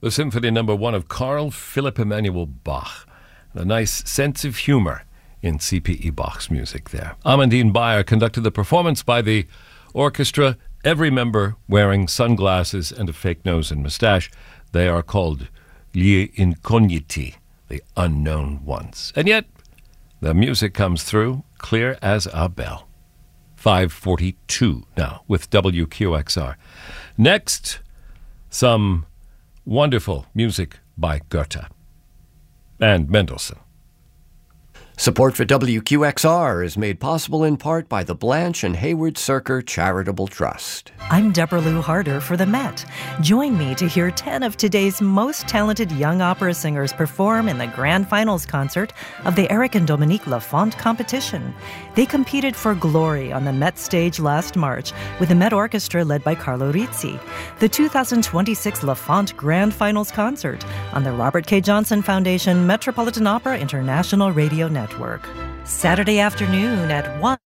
the Symphony No. 1 of Carl Philipp Emanuel Bach. A nice sense of humor in C.P.E. Bach's music there. Amandine Bayer conducted the performance by the orchestra, every member wearing sunglasses and a fake nose and mustache. They are called Gli Incogniti, the unknown ones. And yet, the music comes through clear as a bell. 5:42 now with WQXR. Next, some wonderful music by Goethe and Mendelssohn. Support for WQXR is made possible in part by the Blanche and Hayward Cirker Charitable Trust. I'm Deborah Lou Harder for the Met. Join me to hear 10 of today's most talented young opera singers perform in the grand finals concert of the Eric and Dominique Lafont competition. They competed for glory on the Met stage last March with the Met Orchestra led by Carlo Rizzi. The 2026 Lafont Grand Finals Concert on the Robert K. Johnson Foundation Metropolitan Opera International Radio Network. Saturday afternoon at 1.